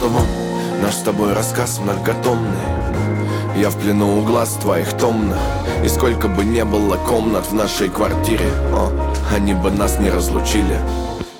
что вон наш с тобой рассказ многотомный. Я в плену у глаз твоих томных. И сколько бы не было комнат в нашей квартире, они бы нас не разлучили.